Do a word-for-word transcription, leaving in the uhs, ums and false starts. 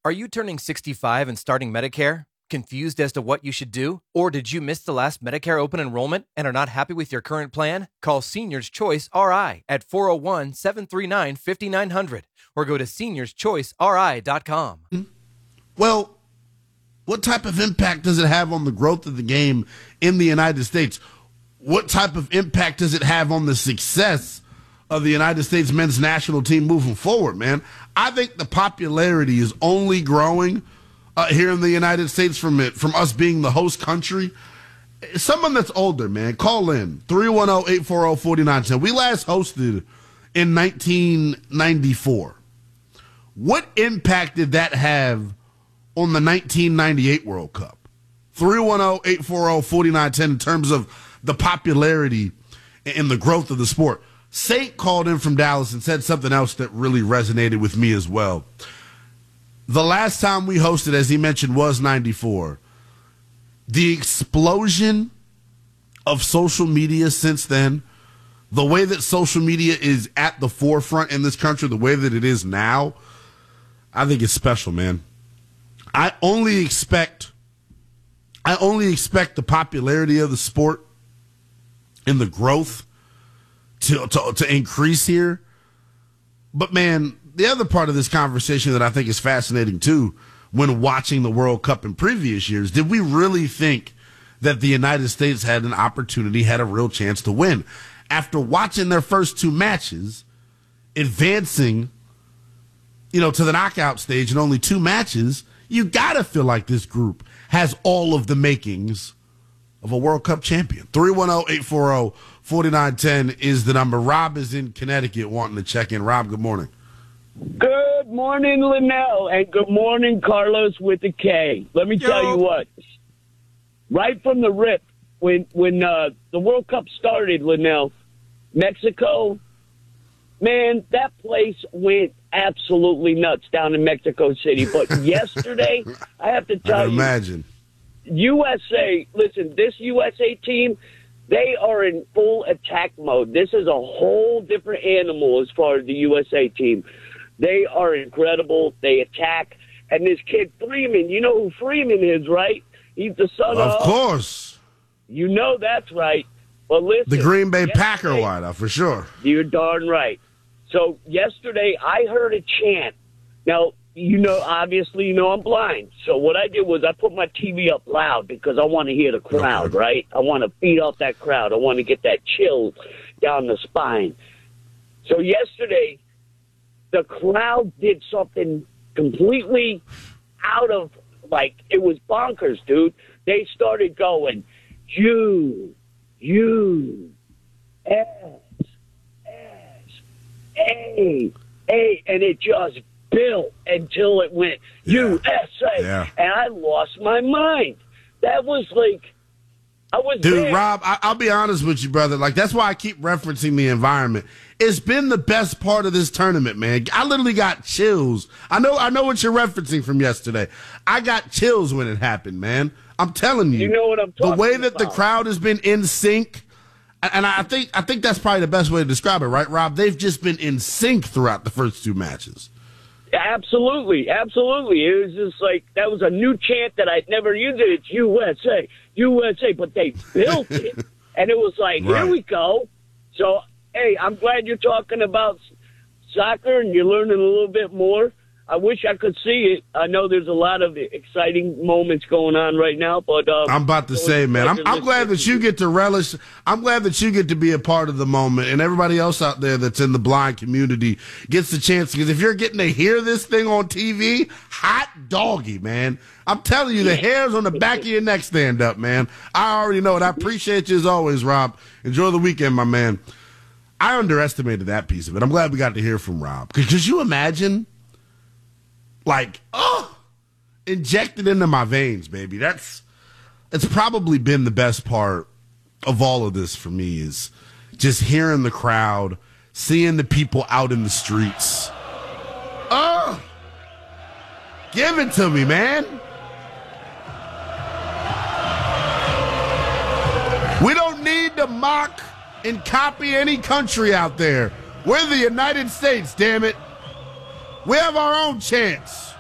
Are you turning sixty-five and starting Medicare? Confused as to what you should do? Or did you miss the last Medicare open enrollment and are not happy with your current plan? Call Seniors Choice R I at four oh one, seven three nine, five nine zero zero or go to seniors choice r i dot com. Well, what type of impact does it have on the growth of the game in the United States? What type of impact does it have on the success of the United States men's national team moving forward, man? I think the popularity is only growing uh, here in the United States from it, from us being the host country. Someone that's older, man, call in three one zero, eight four zero, four nine one zero. We last hosted in nineteen ninety-four. What impact did that have on the nineteen ninety-eight World Cup? three one zero, eight four zero, four nine one zero in terms of the popularity and the growth of the sport. Saint called in from Dallas and said something else that really resonated with me as well. The last time we hosted, as he mentioned, was ninety-four. The explosion of social media since then, the way that social media is at the forefront in this country, the way that it is now, I think it's special, man. I only expect, I only expect the popularity of the sport and the growth to, to to increase here. But man, the other part of this conversation that I think is fascinating too, when watching the World Cup in previous years, did we really think that the United States had an opportunity, had a real chance to win? After watching their first two matches, advancing, you know, to the knockout stage in only two matches, you gotta feel like this group has all of the makings of a World Cup champion. three one zero, eight four zero, four nine one zero is the number. Rob is in Connecticut wanting to check in. Rob, good morning. Good morning, Linnell, and good morning, Carlos with a K. Let me Yo. tell you what. Right from the rip, when when uh, the World Cup started, Linnell, Mexico, man, that place went absolutely nuts down in Mexico City. But yesterday, I have to tell I you, imagine. U S A, listen, this U S A team, they are in full attack mode. This is a whole different animal as far as the U S A team. They are incredible. They attack. And this kid Freeman, you know who Freeman is, right? He's the son of... Of course. You know that's right. But listen... The Green Bay yesterday- Packer wideout, for sure. You're darn right. So yesterday I heard a chant. Now, you know, obviously, you know I'm blind. So what I did was I put my T V up loud because I want to hear the crowd, Okay. right? I want to feed off that crowd. I want to get that chill down the spine. So yesterday, the crowd did something completely out of, like, it was bonkers, dude. They started going, you, you, S, S, A, A, and it just built until it went Yeah. U S A, Yeah. and I lost my mind. That was like, I was Dude, there. Rob, I, I'll be honest with you, brother. Like, that's why I keep referencing the environment. It's been the best part of this tournament, man. I literally got chills. I know, I know what you're referencing from yesterday. I got chills when it happened, man. I'm telling you. You know what I'm The talking way that the about. crowd has been in sync, and I think, I think that's probably the best way to describe it, right, Rob? They've just been in sync throughout the first two matches. Absolutely, absolutely. It was just like, that was a new chant that I'd never used. It. It's U S A, U S A, but they built it, and it was like, Right. here we go. So, hey, I'm glad you're talking about soccer and you're learning a little bit more. I wish I could see it. I know there's a lot of exciting moments going on right now, but um, I'm about to say, man, I'm, I'm glad that you get to relish. I'm glad that you get to be a part of the moment, and everybody else out there that's in the blind community gets the chance. Because if you're getting to hear this thing on T V, hot doggy, man. I'm telling you, the hairs on the back of your neck stand up, man. I already know it. I appreciate you as always, Rob. Enjoy the weekend, my man. I underestimated that piece of it. I'm glad we got to hear from Rob. Because could you imagine? Like, oh, injected into my veins, baby. That's, it's probably been the best part of all of this for me, is just hearing the crowd, seeing the people out in the streets. Oh, give it to me, man. We don't need to mock and copy any country out there. We're the United States, damn it. We have our own chance.